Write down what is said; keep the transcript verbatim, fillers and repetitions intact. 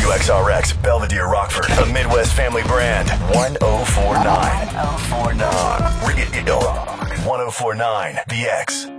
W X R X, Belvedere, Rockford, a Midwest family brand. one oh four nine. one oh four nine. Radio one oh four nine, The X.